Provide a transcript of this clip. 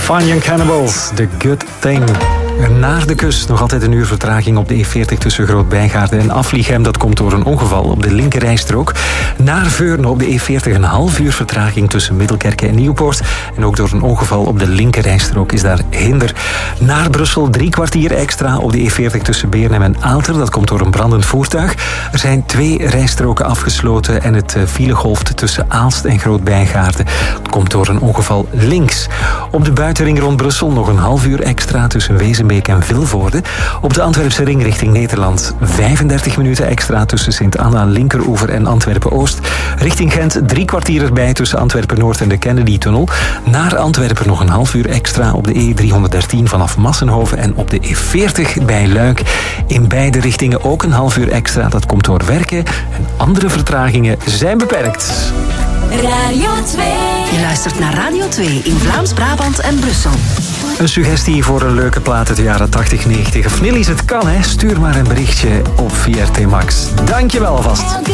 Fine Young Cannibals, The Good Thing. Naar de kust nog altijd een uur vertraging op de E40 tussen Groot-Bijgaarden en Afliegem. Dat komt door een ongeval op de linkerrijstrook. Naar Veurne op de E40 een half uur vertraging tussen Middelkerke en Nieuwpoort. En ook door een ongeval op de linkerrijstrook is daar hinder. Naar Brussel 3 kwartier extra op de E40 tussen Beernem en Aalter. Dat komt door een brandend voertuig. Er zijn 2 rijstroken afgesloten en het file golft tussen Aalst en Groot-Bijgaarden. Dat komt door een ongeval links. Op de buitenring rond Brussel nog een half uur extra tussen Wezenbeek en Vilvoorde. Op de Antwerpse ring richting Nederland 35 minuten extra tussen Sint-Anna, Linkeroever en Antwerpen-Oost. Richting Gent 3 kwartier erbij tussen Antwerpen-Noord en de Kennedy-tunnel. Naar Antwerpen nog een half uur extra op de E313 vanaf Massenhoven en op de E40 bij Luik. In beide richtingen ook een half uur extra. Dat komt door werken en andere vertragingen zijn beperkt. Radio 2. Je luistert naar Radio 2 in Vlaams-Brabant en Brussel. Een suggestie voor een leuke plaat uit de jaren 80, 90. Of Nillies, het kan, hè? Stuur maar een berichtje op VRT Max. Dankjewel alvast.